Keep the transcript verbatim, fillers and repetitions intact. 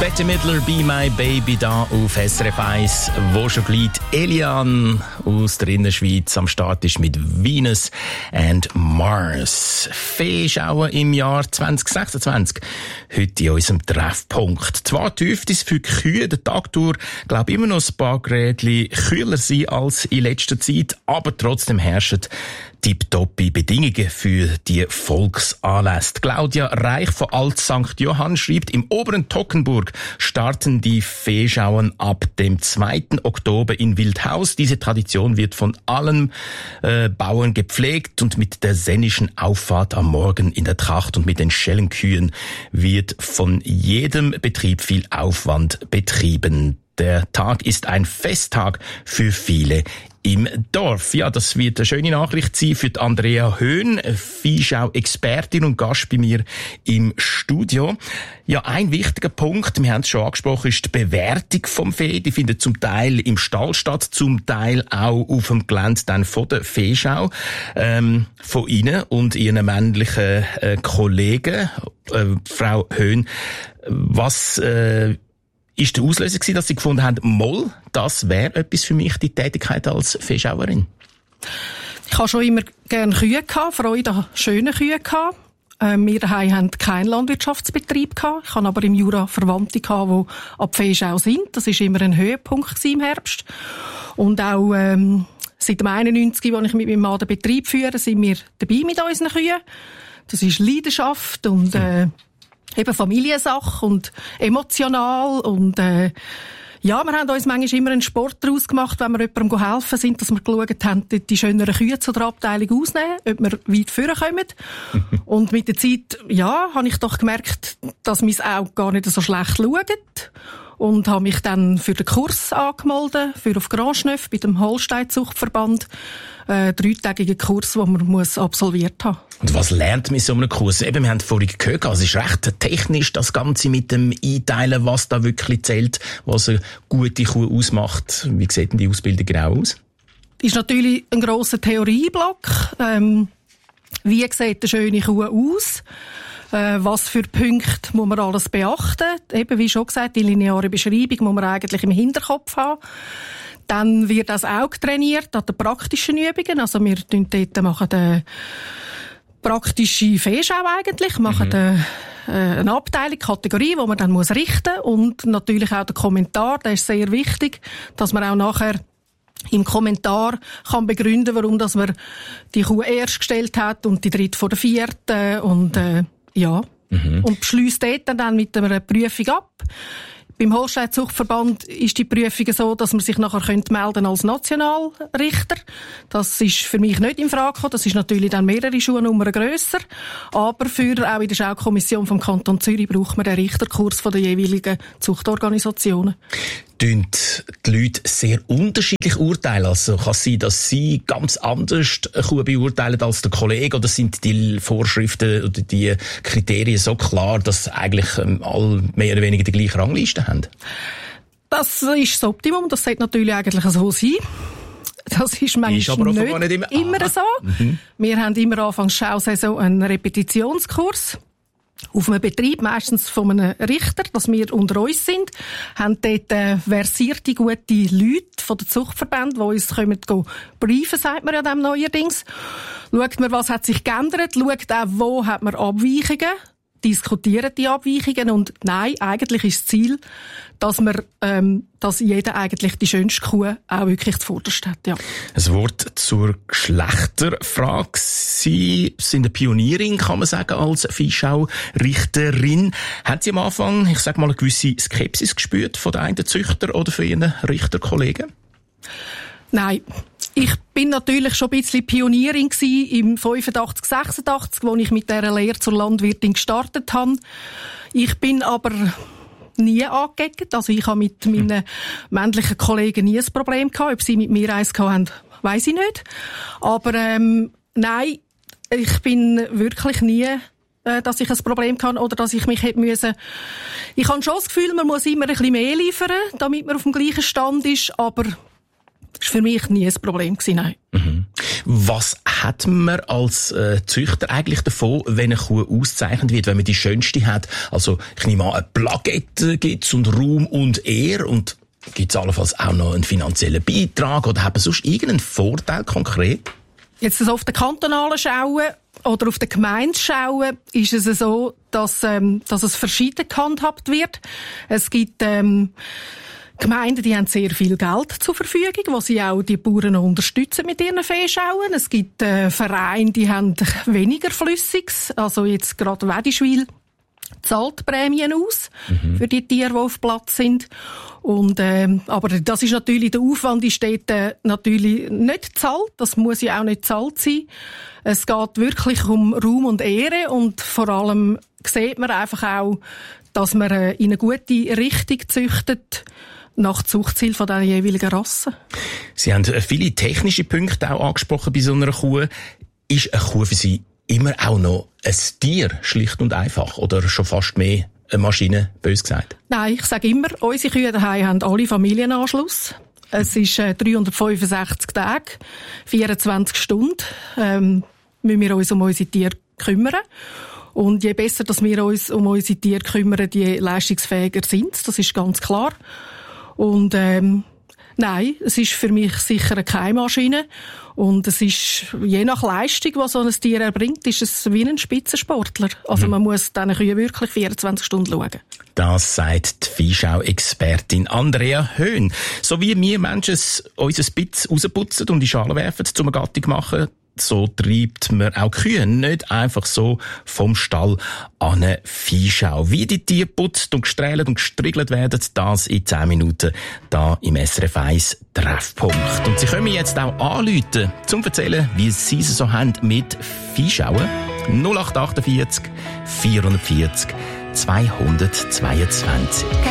Bette Midler, Be My Baby, da auf S R F eins, wo schon gleich Elian aus der Innerschweiz am Start ist mit Venus and Mars. Feeschauen im Jahr zwanzig sechsundzwanzig. Heute in unserem Treffpunkt. Zwar dürfte es für die Kühe den Tag durch, glaube ich, immer noch ein paar Grädchen kühler sein als in letzter Zeit, aber trotzdem herrschen tipptoppe Bedingungen für die Volksanlässe. Claudia Reich von Alt Sankt Johann schreibt, im oberen Toggenburg starten die Feeschauen ab dem zweiten Oktober in Wildhaus. Diese Tradition wird von allen äh, Bauern gepflegt und mit der sennischen Auffahrt am Morgen in der Tracht und mit den Schellenkühen wird von jedem Betrieb viel Aufwand betrieben. Der Tag ist ein Festtag für viele im Dorf. Ja, das wird eine schöne Nachricht sein für die Andrea Höhn, Viehschau-Expertin und Gast bei mir im Studio. Ja, ein wichtiger Punkt, wir haben es schon angesprochen, ist die Bewertung vom Vieh. Die findet zum Teil im Stall statt, zum Teil auch auf dem Gelände dann von der Viehschau. Ähm, von Ihnen und Ihren männlichen äh, Kollegen, äh, Frau Höhn, was äh, ist der Auslöser gewesen, dass Sie gefunden haben, Moll, das wäre etwas für mich, die Tätigkeit als Viehschauerin? Ich habe schon immer gerne Kühe gehabt, Freude an schönen Kühen gehabt. Äh, wir daheim haben keinen Landwirtschaftsbetrieb gehabt. Ich habe aber im Jura Verwandte gehabt, die an die Viehschau sind. Das war immer ein Höhepunkt im Herbst. Und auch ähm, seit dem einundneunzig, als ich mit meinem Mann den Betrieb führe, sind wir dabei mit unseren Kühen. Das ist Leidenschaft und äh, eben Familiensache und emotional und äh, ja, wir haben uns manchmal immer einen Sport daraus gemacht, wenn wir jemandem helfen sind, dass wir geschaut haben, die schöneren Kühe zu der Abteilung ausnehmen, ob wir weit vorkommen. Und mit der Zeit, ja, habe ich doch gemerkt, dass mein Auge gar nicht so schlecht schaut. Und habe mich dann für den Kurs angemeldet, für auf Grandschneuf bei dem Holstein-Zuchtverband. Äh, dreitägigen Kurs, den man muss absolviert haben. Und was lernt man in so einem Kurs? Eben, wir haben vorhin gehört, also es ist recht technisch, das Ganze mit dem Einteilen, was da wirklich zählt, was eine gute Kuh ausmacht. Wie sieht denn die Ausbildung genau aus? Ist natürlich ein grosser Theorieblock. Ähm, wie sieht eine schöne Kuh aus? Äh, was für Punkte muss man alles beachten? Eben, wie schon gesagt, die lineare Beschreibung muss man eigentlich im Hinterkopf haben. Dann wird das Auge trainiert an den praktischen Übungen. Also wir tun dort machen eine praktische Fehlschau eigentlich, machen mhm. eine, eine Abteilung, Kategorie, die man dann muss richten muss. Und natürlich auch der Kommentar, der ist sehr wichtig, dass man auch nachher im Kommentar kann begründen, warum dass man die Kuh erst gestellt hat und die dritte vor der vierten und äh, ja. Mhm. Und beschliesst dort dann mit einer Prüfung ab. Beim Holstein-Zuchtverband ist die Prüfung so, dass man sich nachher melden als Nationalrichter. Das ist für mich nicht in Frage gekommen. Das ist natürlich dann mehrere Schuhnummern grösser. Aber für auch in der Schaukommission vom Kanton Zürich braucht man den Richterkurs von den jeweiligen Zuchtorganisationen. Tun die Leute sehr unterschiedlich urteilen? Also kann es sein, dass sie ganz anders eine Kuh beurteilen als der Kollege? Oder sind die Vorschriften oder die Kriterien so klar, dass eigentlich alle mehr oder weniger die gleiche Rangliste haben? Das ist das Optimum. Das sollte natürlich eigentlich so sein. Das ist manchmal ist aber nicht, nicht immer, immer so. Mhm. Wir haben immer Anfangs Schausaison einen Repetitionskurs. Auf einem Betrieb, meistens von einem Richter, dass wir unter uns sind, haben dort äh, versierte, gute Leute von den Zuchtverbänden, die uns kommen, go briefen, sagt man ja dem neuerdings. Schaut man, was hat sich geändert, schaut auch, wo hat man Abweichungen, diskutieren die Abweichungen und nein, eigentlich ist das Ziel, dass man, ähm, dass jeder eigentlich die schönste Kuh auch wirklich zuvorderst hat, ja. Ein Wort zur Geschlechterfrage. Sie sind eine Pionierin, kann man sagen, als Viehschau-Richterin. Haben Sie am Anfang, ich sage mal, eine gewisse Skepsis gespürt von den einen Züchter oder von Ihren Richterkollegen? Nein. Ich bin natürlich schon ein bisschen Pionierin gewesen im fünfundachtzig, sechsundachtzig, als ich mit dieser Lehre zur Landwirtin gestartet habe. Ich bin aber nie angeeckt. Also ich habe mit meinen männlichen Kollegen nie ein Problem gehabt. Ob sie mit mir eins gehabt haben, weiss ich nicht. Aber ähm, nein, ich bin wirklich nie, äh, dass ich ein Problem hatte oder dass ich mich hätte müssen. Ich habe schon das Gefühl, man muss immer ein bisschen mehr liefern, damit man auf dem gleichen Stand ist, aber das war für mich nie ein Problem gewesen, nein. Mhm. Was hat man als äh, Züchter eigentlich davon, wenn eine Kuh ausgezeichnet wird, wenn man die schönste hat? Also ich nehme an, eine Plakette gibt's und Ruhm und Ehre und gibt's allenfalls auch noch einen finanziellen Beitrag oder hat man sonst irgendeinen Vorteil konkret? Jetzt also auf den kantonalen Schauen oder auf den Gemeindeschauen ist es so, dass, ähm, dass es verschieden gehandhabt wird. Es gibt ähm, Gemeinden, die haben sehr viel Geld zur Verfügung, wo sie auch die Bauern unterstützen mit ihren Viehschauen. Es gibt äh, Vereine, die haben weniger Flüssiges, also jetzt gerade Wedischwil zahlt Prämien aus mhm. für die Tiere, die auf Platz sind. Und, ähm, aber das ist natürlich, der Aufwand ist dort äh, natürlich nicht gezahlt. Das muss ja auch nicht gezahlt sein. Es geht wirklich um Ruhm und Ehre und vor allem sieht man einfach auch, dass man äh, in eine gute Richtung züchtet nach Zuchtziel von den jeweiligen Rassen. Sie haben viele technische Punkte auch angesprochen bei so einer Kuh. Ist eine Kuh für Sie immer auch noch ein Tier, schlicht und einfach, oder schon fast mehr eine Maschine, bös gesagt? Nein, ich sage immer, unsere Kühe daheim haben alle Familienanschluss. Es ist äh, dreihundertfünfundsechzig Tage, vierundzwanzig Stunden, ähm, müssen wir uns um unsere Tiere kümmern. Und je besser, dass wir uns um unsere Tiere kümmern, je leistungsfähiger sind sie, das ist ganz klar. Und ähm, nein, es ist für mich sicher eine Keimmaschine. Und es ist, je nach Leistung, die so ein Tier erbringt, ist es wie ein Spitzensportler. Also mhm. man muss diesen Kühen wirklich vierundzwanzig Stunden schauen. Das sagt die Viehschau-Expertin Andrea Höhn. So wie wir Menschen uns ein bisschen rausputzen und in die Schale werfen, um eine Gattung machen, so treibt man auch Kühe nicht einfach so vom Stall an eine Viehschau. Wie die Tiere putzt und gestrählt und gestriegelt werden, das in zehn Minuten da im S R F eins Treffpunkt. Und Sie können mich jetzt auch anrufen, um zu erzählen, wie Sie es so haben mit Viehschauen. null acht acht vier vierundvierzig zweihundertzweiundzwanzig.